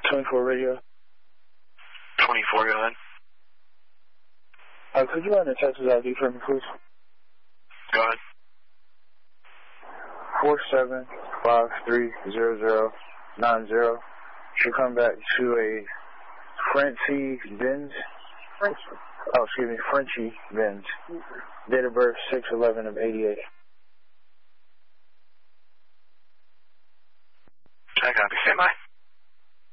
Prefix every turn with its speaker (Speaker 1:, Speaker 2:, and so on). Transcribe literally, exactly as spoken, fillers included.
Speaker 1: twenty-four radio.
Speaker 2: twenty-four, go ahead.
Speaker 1: Uh, could you run the Texas I D for me, please?
Speaker 2: Go ahead.
Speaker 1: Four seven five three zero zero nine zero. Should come back to a Frenchie Benz.
Speaker 3: Frenchie.
Speaker 1: Oh, excuse me, Frenchie Benz. Date of birth six eleven of eighty-eight.
Speaker 2: I copy. Stand by.